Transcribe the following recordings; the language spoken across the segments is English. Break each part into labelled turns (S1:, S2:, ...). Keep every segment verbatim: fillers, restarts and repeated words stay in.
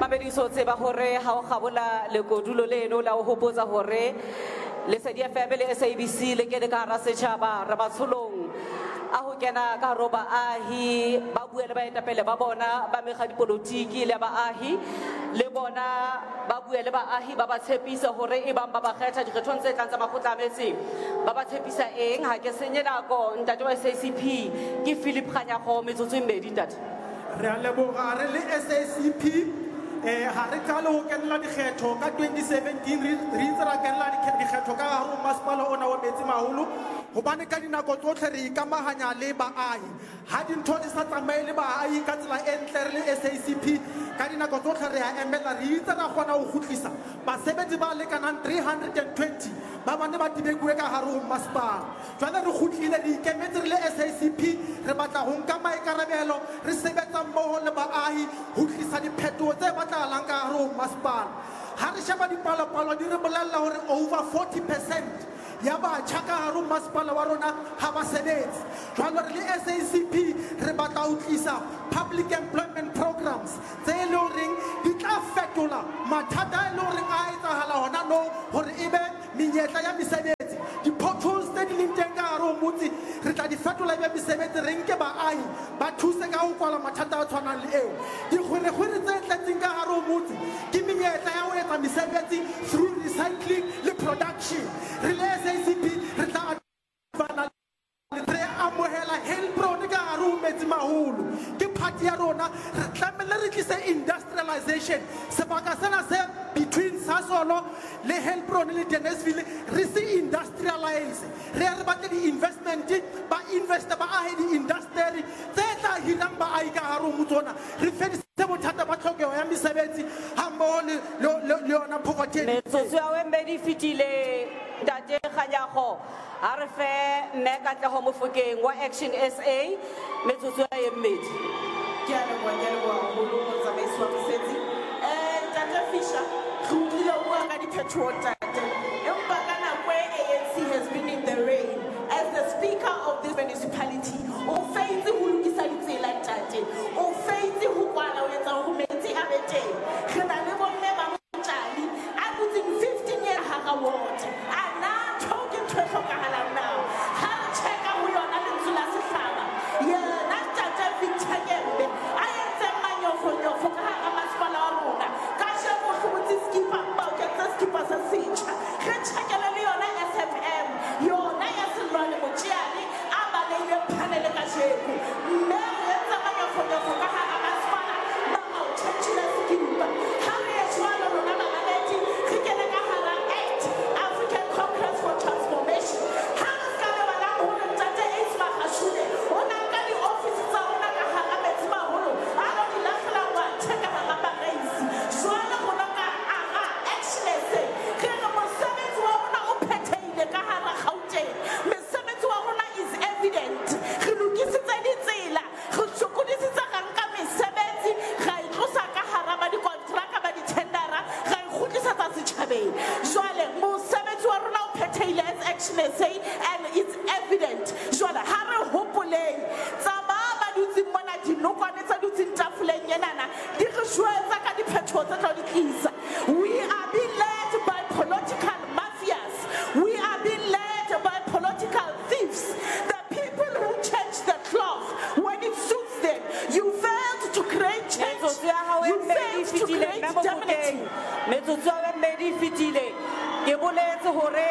S1: mamedi so tseba hore ha o gabola le kodulo leno la o hopotsa hore le se dia febele S A B C le ke le ka ra setšhaba re ba tsholong a ho kena ka roba ahi ba buele ba etapele ba bona ba mega dipolotiki le baahi le bona ba buele baahi ba ba tshepisa hore e bang ba ba kgetha dikgethong tse tlang tsa makgotla a metse ba ba tshepisa eng ha ke senye nako ntate wa S A C P ke Philip Kganyago metsotso e mmedi ntate
S2: re a leboga re le S A C P eh ha re qale ho kenela dikgetho ka twenty seventeen re re itse ra kenela dikgetho ka hare ho masepala ona wa Metsimaholo hobane ka dinako tsotlhe re ikamahanya le baahi ha dintho di sa tsamaye le baahi ka tsela e ntle re le S A C P ka dinako tsotlhe re a emela re itse ra kgona ho kgutlisa basebetsi ba lekanang three hundred twenty ba bane ba tibekuwe ka hare ho masepala jwale re kgutlile re ikemetse re le S A C P re batla ho nka maikarabelo re sebetsa mmoho le baahi ho tlisa diphetoho tse batlahalang ka hare ho masepala ha re sheba dipalopalo di re bolella hore over forty percent ya batjha ka hare ho masepala wa rona ha ba sebetse jwale re le S A C P re batla ho tlisa public employment programs tse e leng hore di tla fetola mathata e leng hore a etsahala hona no hore ebe menyetla ya mesebetsi di-potholes tse di leng teng ka hare ho motse re tla di fetola ebe mesebetsi re nke baahi ba thuse ka ho kwala mathata a tshwanang le eo dikgwerekgwere tse tletseng ka hare ho motse ke menyetla ya ho etsa mesebetsi through recycling le production re le S A C P re tla advana re amohela Helbron ka hare ho Metsimaholo ke party ya rona re tlamehile re tlise industrialization sebaka sena se between Sasolo le Helbron le Dennisville re se industrialize re re batle di investment ba invest ba ahe di industry tse tla hirang ba ai ka hare ho motsona re fedise bothata ba tlhokeho ya mesebetsi ha mmoho le le yona poverty
S1: metsotso ya wembedi fitile ntate Kganyago ha re fe mme Katleho Mofokeng wa Action S A metsotso ya emmedi
S3: ke a le bongela wa ho lo tsamaisa wa mosebetsi eh ntate Fisher re utlile o bua ka diphetoho tate empa ka nako e A N C has been in the rain as the speaker of this municipality o faitse ho lokisa ditsela tate o faitse ho kwala o etsa ho metsi a beteng re na le bomme ba motjali a butsing fifteen year hara water ana talking to hlokahala now ha cheka ho yona le ntsula sehlaba yena tate Victor Gembe a entse manyofo nyofo ka hara masepala wa rona ka shebo hlobotsi skipa ba ke tsa skipa sa sitcha re chekela le yona S M M yona ya selwane motjali a ba le ile panele ka sheku mme re etsa manyofo nyofo ka hara masepala ba o tshela skipa ha re shwala rona ba maleti re kene ka hara eight African Congress for Transformation ha re ka le bana ho ntate Isma Hashule ona ka di office tsa rona ka hara Metsimaholo a lo di lahla wa tsheka hara ba reisi jwale rona ka ara Action S A re re mosebetsi wa rona o phethehile ka hara Gauteng mosebetsi wa rona is evident re lokisitse ditsela re tshokodisitse ka nka mesebetsi ga e tlosa ka hara ba di contract ba di tendera ga e khutlisa tsa setjhabeng jwale mosebetsi wa rona o phethehile as Action S A and it's evident jwale ha re hopoleng tsa ba ba dutse mona dinokwane tsa dutse tafoleng yenana di re shwetsa ka diphetho tsa tla di tlisa we are being led by political mafias we are being led by political thieves the people who change the cloth when it suits them you failed to create change
S1: metsotso ya hao
S3: you
S1: emmedi
S3: failed to
S1: fitile
S3: create
S1: mme Mofokeng
S3: stability
S1: metsotso ya emmedi fitile ke boletse hore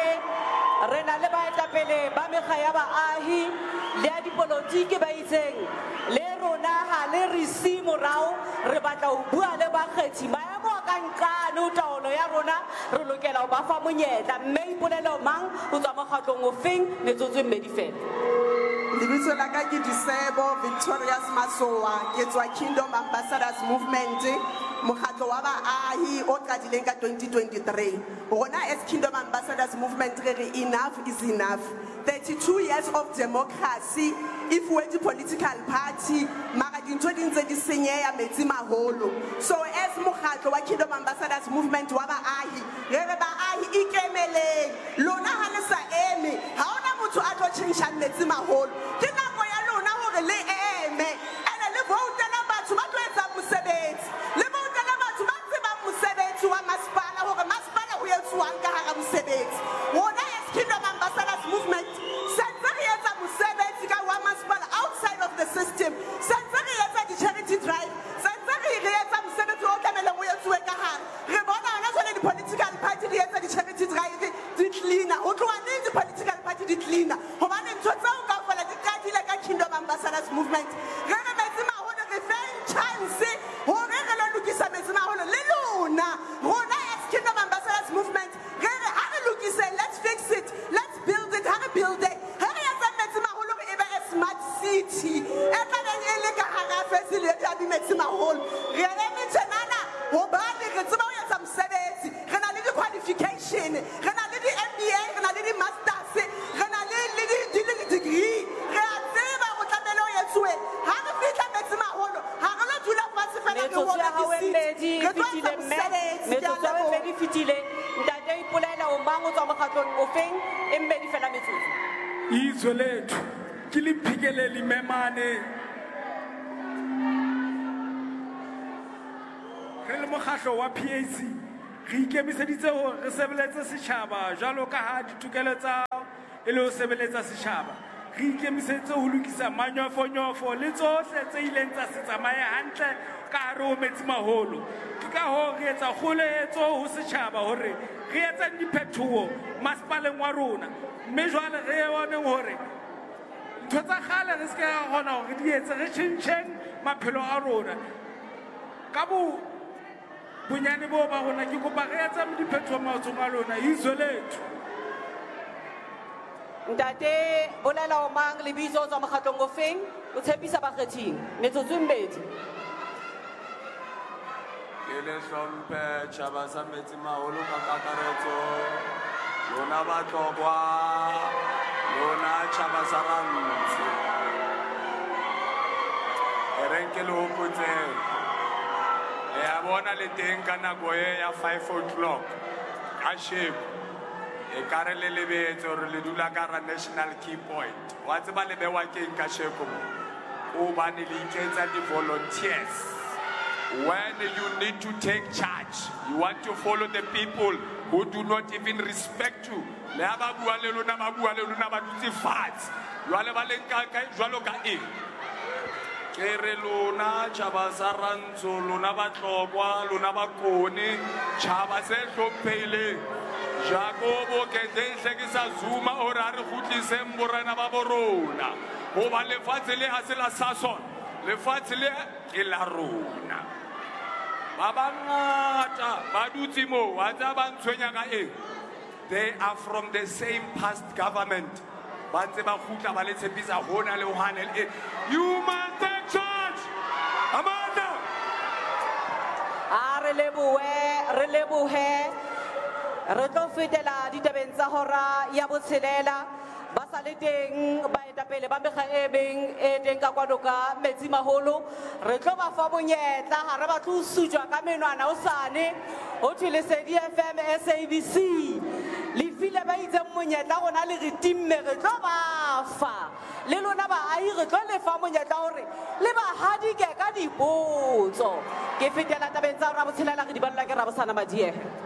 S1: re na le baetapele ba mekga ya baahi le ya dipolotiki ba itseng le rona ha le re si morao re batla ho bua le bakgethi maemo a ka nqane ho taolo ya rona re lokela ho ba fa monyetla mme ipolelo mang ho tswa mokgatlong o feng metsotso e mmedi fela
S4: Lebitso la ka ke Disebo Victorious Masowa ke tswa Kingdom Ambassadors Movement mokgatlo wa baahi o qadileng ka twenty twenty-three rona as Kingdom Ambassadors Movement re re enough is enough thirty-two years of democracy if we're the political party mara dintho di ntse di senyeya Metsimaholo so as mokgatlo wa Kingdom Ambassadors Movement wa baahi re re baahi ikemeleng lona ha le sa eme ha ona motho a tlo tjhentjha Metsimaholo ke nako ya lona hore le eme ene le vote la batho ba tlo etsa mosebetsi le vote la batho ba hore re lo lokisa metsimaholo le lona rona as Kingdom Ambassadors Movement re re ha re lokise, let's fix it, let's build it, ha re build it ha re etsa metsimaholo re ebe a smart city e tla beng e le ka hara facility ya metsimaholo re eme tjenana hobane re tseba ho etsa mosebetsi, re na le di-qualification, re na le di-M B A, re na le di-masters, re na le le degree, re a tseba go tlamehile ho etsuwe ha re fihla metsimaholo ha re lo dula fatshe fela re
S1: metsotso ya hao e
S4: bona
S1: mmedi
S4: di-seat, re tlo
S1: fetile
S4: etsa
S1: mme
S4: mosebetsi.
S1: metsotso ya hao e mmedi fetile ntate ipolela o mang o tswa mokgatlong o feng e mmedi fela metsotso
S5: izwe lethu ke le phikeleli memane re le mokgatlo wa P A C re ikemiseditse hore re sebeletse setjhaba jwalo ka ha ditokelo tsa e le ho sebeletsa setjhaba re ikemiseditse ho lokisa manyofonyofo le tsohle tse ileng tsa se tsamaye hantle ka hare ho metsimaholo ke ka ho re etsa kgoeletso ho setjhaba hore re etse diphetoho masepaleng wa rona mme jwale re bone hore ntho tsa kgale re se ka kgona hore di etse re tjhentjheng maphelo a rona ka bo bunyane bo ba rona ke kopa re etsa diphetoho maotong a lona izwe lethu
S1: ntate bolela o mang lebitso o tswa mokgatlong o feng o tshepisa bakgething metsotso e mmedi
S6: ke le hlomphe tjhaba sa metsimaholo ka kakaretso lona batlokwa lona tjhaba sa rantsi e reng ke le hopotse ya bona le teng ka nako e ya five o'clock ka shebo e kare le lebetse hore le dula ka ra national key point wa tseba le bewa keng ka sheko mo o bane le iketsa di-volunteers when you need to take charge you want to follow the people who do not even respect you le ha ba bua le lona ba bua le lona ba dutse fatshe jwale ba leng ka jwalo ka eng ke re lona tjhaba sa rantsho lona batlokwa lona bakone tjhaba se hlophehileng Jacobo ke denhle ke sa zuma hore a re kgutliseng borena ba borona goba lefatshe le ha se la Sason lefatshe le ke la rona ba bangata ba dutse mo wa tsa ba ntshwenya ka eng they are from the same past government ba ntse ba khutla ba le tshepisa hona le hwane le you must take charge Amanda
S1: a re lebohe re lebohe re tlo fetela ditabeng tsa hora ya botshelela ba sa le teng baetapele ba mekga e beng e teng ka kwano ka metsimaholo re tlo ba fa monyetla ha re ba tlo sutjwa ka menwana o sane ho thwe Lesedi F M S A B C le file ba itse monyetla gona le re timme re tlo ba fa le lona ba ai re tlo le fa monyetla hore le ba hadike ka dipotso ke fetela tabeng tsa hora botshelela re di balla ke Rabosana Madiehe